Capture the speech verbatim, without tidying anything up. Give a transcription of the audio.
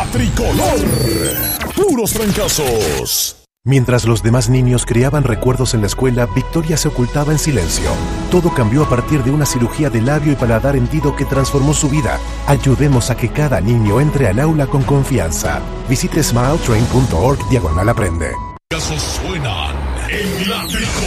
tricolor. Puros trancazos. Mientras los demás niños creaban recuerdos en la escuela, Victoria se ocultaba en silencio. Todo cambió a partir de una cirugía de labio y paladar hendido que transformó su vida. Ayudemos a que cada niño entre al aula con confianza. Visite smiletrain punto org diagonal aprende. Casos suenan en la tricolor.